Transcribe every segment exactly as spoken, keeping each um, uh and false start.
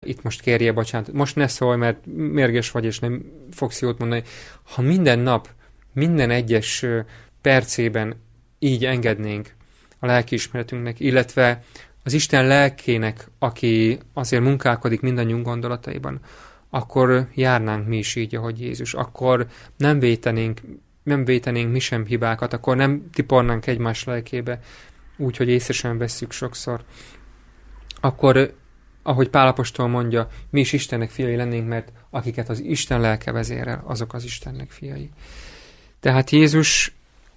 itt most kérje bocsánatot, most ne szólj, mert mérges vagy, és nem fogsz jót mondani. Ha minden nap, minden egyes percében így engednénk a lelkiismeretünknek, illetve az Isten lelkének, aki azért munkálkodik mindannyiunk gondolataiban, akkor járnánk mi is így, ahogy Jézus. Akkor nem vétenénk, nem vétenénk mi sem hibákat, akkor nem tipornánk egymás lelkébe, úgy, hogy észre sem vesszük sokszor. Akkor, ahogy Pál apostol mondja, mi is Istennek fiai lennénk, mert akiket az Isten lelke vezérel, azok az Istennek fiai. Tehát Jézus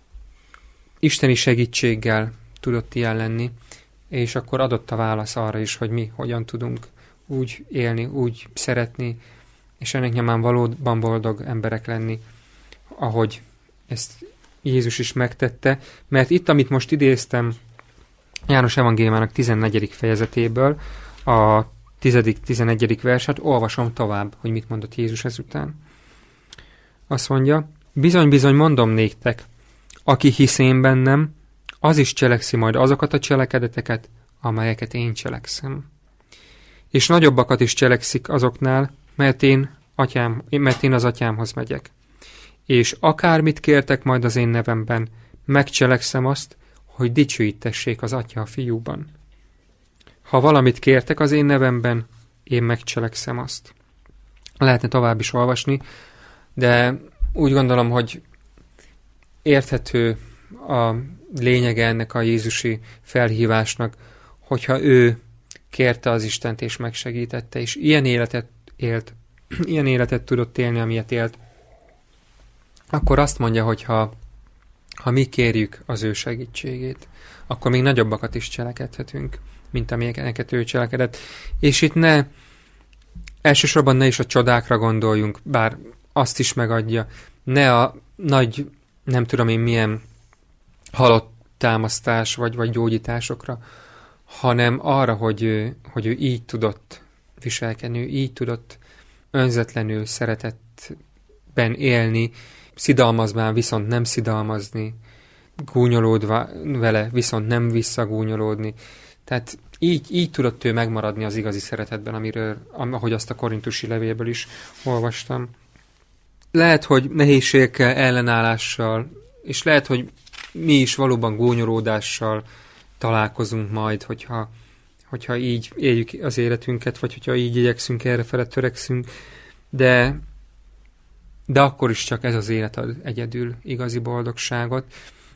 isteni segítséggel tudott ilyen lenni, és akkor adott a válasz arra is, hogy mi hogyan tudunk úgy élni, úgy szeretni, és ennek nyomán valóban boldog emberek lenni, ahogy ezt Jézus is megtette, mert itt, amit most idéztem János evangéliumának tizennegyedik fejezetéből, a tizedik-tizenegyedik verset, olvasom tovább, hogy mit mondott Jézus ezután. Azt mondja, bizony-bizony mondom néktek, aki hisz én bennem, az is cselekszi majd azokat a cselekedeteket, amelyeket én cselekszem. És nagyobbakat is cselekszik azoknál, mert én, atyám, mert én az atyámhoz megyek. És akármit kértek majd az én nevemben, megcselekszem azt, hogy dicsőítessék az atya a fiúban. Ha valamit kértek az én nevemben, én megcselekszem azt. Lehetne tovább is olvasni, de úgy gondolom, hogy érthető a lényege ennek a jézusi felhívásnak, hogyha ő kérte az Istent és megsegítette, és ilyen életet élt, ilyen életet tudott élni, amilyet élt, akkor azt mondja, hogy ha, ha mi kérjük az ő segítségét, akkor még nagyobbakat is cselekedhetünk, mint amilyeneket ő cselekedett. És itt ne, elsősorban ne is a csodákra gondoljunk, bár azt is megadja, ne a nagy, nem tudom én milyen halott támasztás vagy, vagy gyógyításokra, hanem arra, hogy ő, hogy ő így tudott viselkedni, ő így tudott önzetlenül, szeretetben élni, szidalmazván viszont nem szidalmazni, gúnyolódva vele viszont nem visszagúnyolódni. Tehát így, így tudott ő megmaradni az igazi szeretetben, amiről, ahogy azt a korintusi levélből is olvastam. Lehet, hogy nehézségekkel, ellenállással, és lehet, hogy mi is valóban gúnyolódással találkozunk majd, hogyha, hogyha így éljük az életünket, vagy hogyha így igyekszünk, errefele törekszünk, de, de akkor is csak ez az élet ad egyedül igazi boldogságot.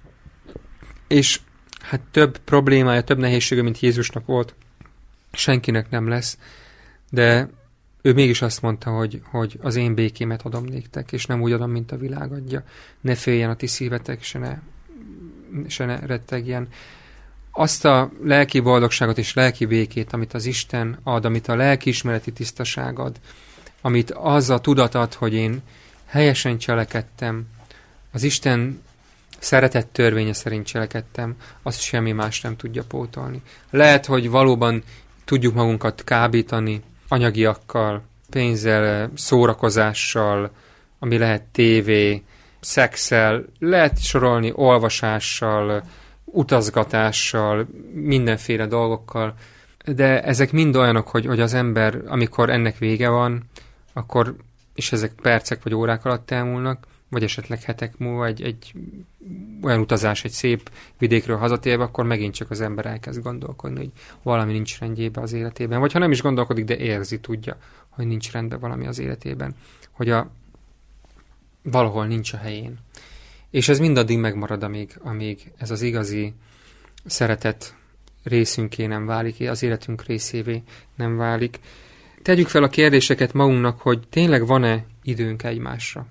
És hát több problémája, több nehézsége, mint Jézusnak volt, senkinek nem lesz, de ő mégis azt mondta, hogy, hogy az én békémet adom néktek, és nem úgy adom, mint a világ adja. Ne féljen a ti szívetek, se ne, se ne rettegjen. Azt a lelki boldogságot és lelki békét, amit az Isten ad, amit a lelkiismereti tisztaság ad, amit az a tudat ad, hogy én helyesen cselekedtem, az Isten szeretett törvénye szerint cselekedtem, azt semmi más nem tudja pótolni. Lehet, hogy valóban tudjuk magunkat kábítani anyagiakkal, pénzzel, szórakozással, ami lehet tévé, szexszel, lehet sorolni olvasással, utazgatással, mindenféle dolgokkal, de ezek mind olyanok, hogy, hogy az ember, amikor ennek vége van, akkor, és ezek percek vagy órák alatt elmúlnak, vagy esetleg hetek múlva egy, egy olyan utazás, egy szép vidékről hazatérve, akkor megint csak az ember elkezd gondolkodni, hogy valami nincs rendjében az életében. Vagy ha nem is gondolkodik, de érzi, tudja, hogy nincs rendben valami az életében. Hogy a, valahol nincs a helyén. És ez mindaddig megmarad, amíg, amíg ez az igazi szeretet részünké nem válik, az életünk részévé nem válik. Tegyük fel a kérdéseket magunknak, hogy tényleg van-e időnk egymásra?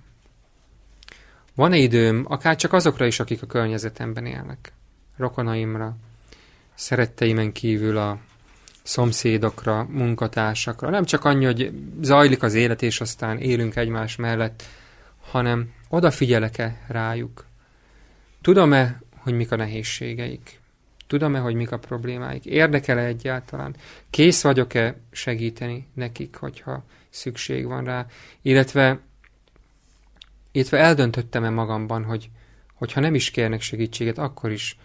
Van-e időm, akár csak azokra is, akik a környezetemben élnek? Rokonaimra, szeretteimen kívül a szomszédokra, munkatársakra. Nem csak annyi, hogy zajlik az élet, és aztán élünk egymás mellett, hanem odafigyelek-e rájuk? Tudom-e, hogy mik a nehézségeik? Tudom-e, hogy mik a problémáik? Érdekel-e egyáltalán? Kész vagyok-e segíteni nekik, hogyha szükség van rá? Illetve Illetve eldöntöttem-e magamban, hogy hogyha nem is kérnek segítséget, akkor is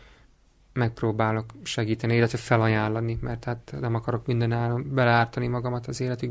megpróbálok segíteni, illetve felajánlani, mert hát nem akarok minden áron beleártani magamat az életük.